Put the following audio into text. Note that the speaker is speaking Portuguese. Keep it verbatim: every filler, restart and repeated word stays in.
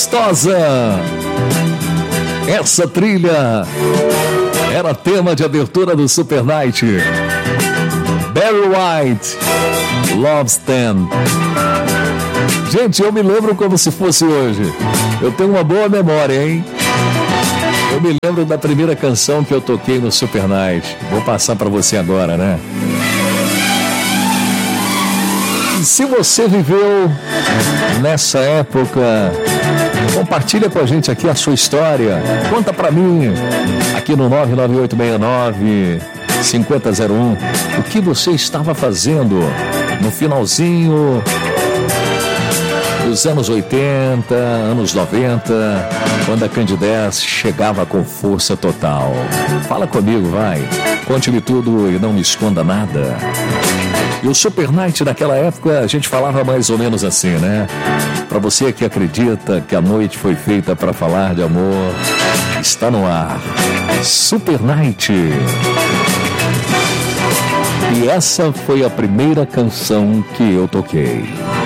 gostosa. Essa trilha era tema de abertura do Super Night. Barry White, Love Stand. Gente, eu me lembro como se fosse hoje. Eu tenho uma boa memória, hein? Eu me lembro da primeira canção que eu toquei no Super Night. Vou passar para você agora, né? E se você viveu nessa época, compartilha com a gente aqui a sua história. Conta pra mim, aqui no nove nove oito seis nove cinco zero zero um, o que você estava fazendo no finalzinho dos anos oitenta, anos noventa, quando a Candidez chegava com força total. Fala comigo, vai. Conte-me tudo e não me esconda nada. E o Super Night naquela época a gente falava mais ou menos assim, né? Para você que acredita que a noite foi feita para falar de amor, está no ar Super Night. E essa foi a primeira canção que eu toquei.